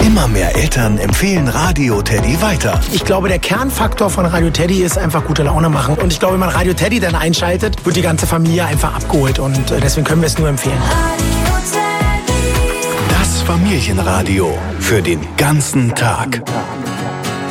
Immer mehr Eltern empfehlen Radio Teddy weiter. Ich glaube, der Kernfaktor von Radio Teddy ist einfach gute Laune machen. Und ich glaube, wenn man Radio Teddy dann einschaltet, wird die ganze Familie einfach abgeholt. Und deswegen können wir es nur empfehlen. Das Familienradio für den ganzen Tag.